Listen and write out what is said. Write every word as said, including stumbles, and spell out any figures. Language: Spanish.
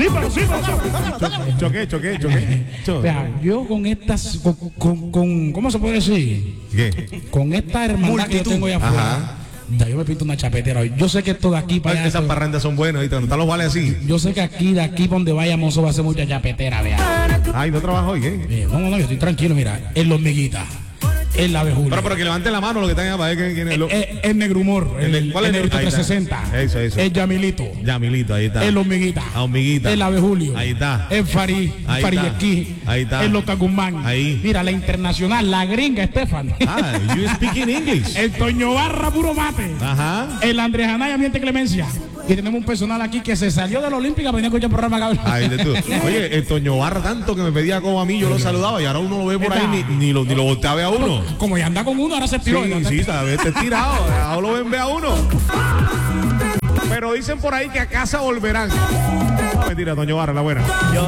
sí, pero sí, pero sí. Choqué, choqué, choqué. Choqué. Vea, yo con estas, con, con, con, ¿cómo se puede decir? ¿Qué? Con esta hermandad que yo tengo allá afuera. Ajá. Da, yo me pinto una chapetera. Yo sé que esto de aquí para allá. Esas esto- parrandas son buenas, ¿viste? ¿No están los vales así? Yo sé que aquí, de aquí para donde vayamos, eso va a ser mucha chapetera, vea. Ay, no trabajo hoy, ¿eh? Eh, no, no, no, yo estoy tranquilo, mira. En los miguitas, en la abejula. Pero, pero que levanten la mano lo que están allá para ver quién quién es. Lo... Eh, el Negrumor, El el, de- el, ¿cuál es el- Negrito ahí está. trescientos sesenta. Eso, eso. El Yamilito. Yamilito, ahí está. El Hormiguita. Ah, Hormiguita. El Ave Julio. Ahí está. El Farí. Ahí Farí está. Esquí. Ahí está. El Lota Guzmán. Ahí. Mira, la internacional, la gringa Estefan. Ah, you speak in English. El Toño Barra, puro mate. Ajá. El Andrés Anaya, miente Clemencia. Y tenemos un personal aquí que se salió de la Olímpica para venir a escuchar el programa, cabrón. Ahí de tú. Oye, el Toño Barra tanto que me pedía como a mí, yo lo saludaba y ahora uno lo ve por ahí ni, ni lo, ni lo voltea a ver a uno. Como ya anda con uno, ahora se Sí, tiró. sí, sabes, te tirado, ahora lo ven ve a uno. Pero dicen por ahí que a casa volverán. No, mentira, Toño Barra, la buena.